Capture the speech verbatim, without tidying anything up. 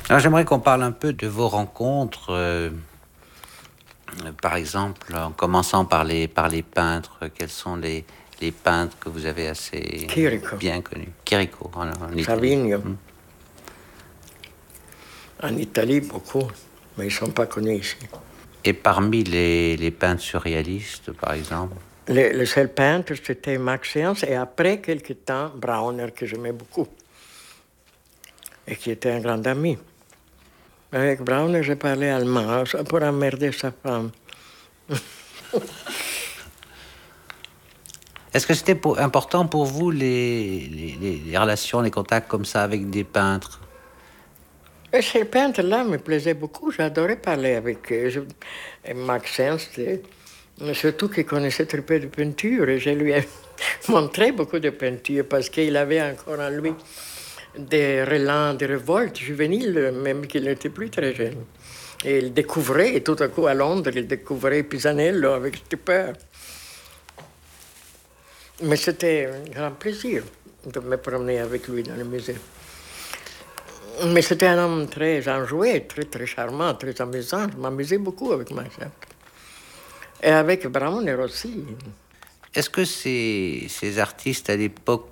Alors j'aimerais qu'on parle un peu de vos rencontres, euh, par exemple, en commençant par les, par les peintres. Quels sont les, les peintres que vous avez assez Chirico. bien connus? Chirico, en, en Italie. Savigno. Hmm. En Italie, beaucoup, mais ils ne sont pas connus ici. Et parmi les, les peintres surréalistes, par exemple? Le, le seul peintre, c'était Max Ernst, et après quelque temps, Brauner, que j'aimais beaucoup, et qui était un grand ami. Avec Brauner, j'ai parlé allemand, pour emmerder sa femme. Est-ce que c'était pour, important pour vous les, les, les relations, les contacts comme ça avec des peintres? Et ces peintres-là me plaisaient beaucoup, j'adorais parler avec eux. Je, et Max Ernst, surtout qu'il connaissait très peu de peinture, et je lui ai montré beaucoup de peinture parce qu'il avait encore en lui des relents de révolte juvénile, même qu'il n'était plus très jeune. Et il découvrait, tout à coup à Londres, il découvrait Pisanello avec stupeur. Mais c'était un grand plaisir de me promener avec lui dans le musée. Mais c'était un homme très enjoué, très, très charmant, très amusant. Je m'amusais beaucoup avec Max Ernst. Et avec Brauner aussi. Est-ce que ces, ces artistes à l'époque